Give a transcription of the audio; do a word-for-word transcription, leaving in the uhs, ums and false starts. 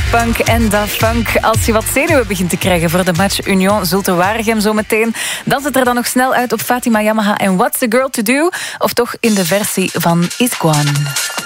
Punk en Da Funk. Als je wat zenuwen begint te krijgen voor de match Union Zulte Waregem zo meteen, dan zit er dan nog snel uit op Fatima Yamaha en What's the Girl to Do? Of toch in de versie van Isquan.